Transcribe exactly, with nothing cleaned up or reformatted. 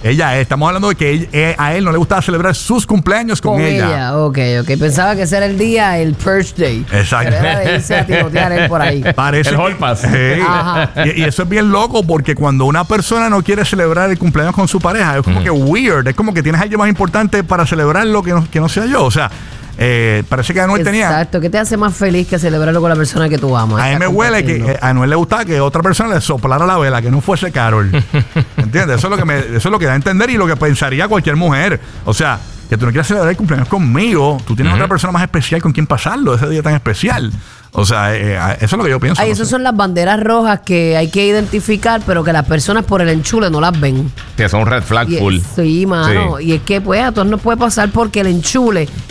Ella es. Estamos hablando de que él, eh, a él no le gustaba celebrar sus cumpleaños con, Con ella. ella, ok, ok. Pensaba que ese era el día, el Purge Day. Exacto. Pero era de irse a tirotear él por ahí. Parece El que- hall pass. Sí. Ajá. Y, y eso es bien loco porque cuando una persona no quiere celebrar el cumpleaños con su pareja, es como que weird. Es como que tienes a alguien más importante para celebrarlo que no, que no sea yo. O sea, eh, parece que Anuel tenía... Exacto. ¿Qué te hace más feliz que celebrarlo con la persona que tú amas? A mí Está me huele que compartiendo. eh, a Anuel le gustaba que otra persona le soplara la vela, que no fuese Karol. ¿Entiendes? Eso es lo que me, eso es lo que da a entender y lo que pensaría cualquier mujer. O sea, que tú no quieras celebrar el cumpleaños conmigo, tú tienes Ujú. otra persona más especial con quien pasarlo ese día tan especial. O sea, eh, eso es lo que yo pienso. Ay, no esas sé. son las banderas rojas que hay que identificar, pero que las personas por el enchule no las ven. Que son red flag Y es- full. sí, mano. Sí. Y es que, pues, a todos nos puede pasar porque el enchule